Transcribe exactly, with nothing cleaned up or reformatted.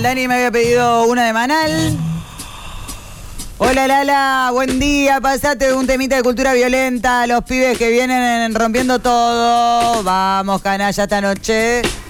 El Dani me había pedido una de Manal. Hola Lala, buen día, pasate un temita de cultura violenta, los pibes que vienen rompiendo todo. Vamos, canalla, esta noche.